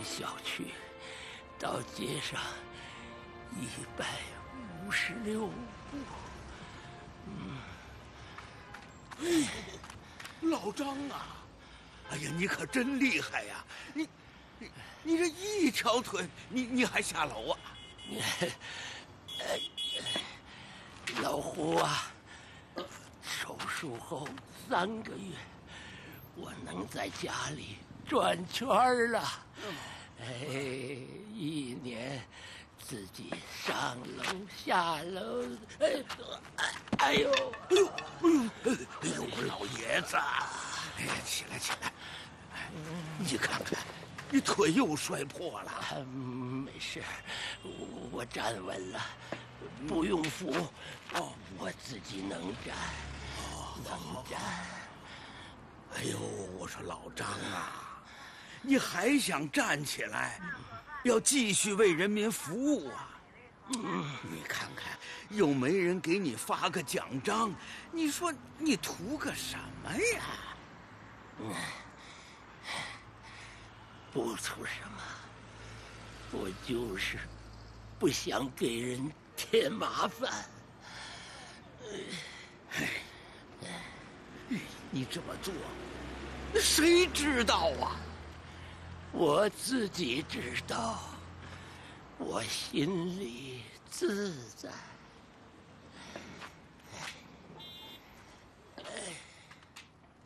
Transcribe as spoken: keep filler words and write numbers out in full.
小区到街上一百五十六步。嗯， 哎，老张啊，哎呀，你可真厉害呀！你，你，你这一条腿，你你还下楼啊？ 老胡啊，手术后三个月，我能在家里转圈了。哎，一年自己上楼下楼，哎，哎呦， 哎呦，哎呦，哎呦，我老爷子，哎呀，起来起来，哎，你看看，你腿又摔破了。 啊、没事，我我站稳了，不用扶，哦，我自己能站，哦，能站。 哎呦，我说老张啊，你还想站起来，要继续为人民服务啊？嗯，你看看，又没人给你发个奖章，你说你图个什么呀？ 嗯，不图什么，我就是不想给人添麻烦。 哎，你这么做，谁知道啊？ 我自己知道，我心里自在。